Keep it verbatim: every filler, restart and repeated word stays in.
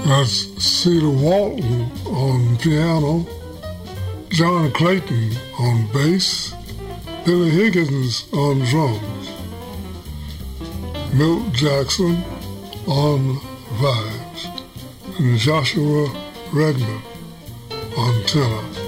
That's Cedar Walton on piano, John Clayton on bass, Billy Higgins on drums, Milt Jackson on vibes, and Joshua Redman on tenor.